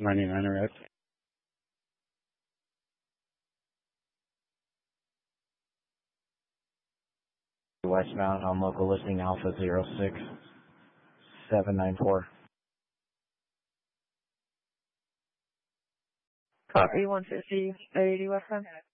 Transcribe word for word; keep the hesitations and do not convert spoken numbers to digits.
ninety-nine arrived. Westbound on local listing Alpha zero six seven nine four. Copy one fifty, eighty westbound.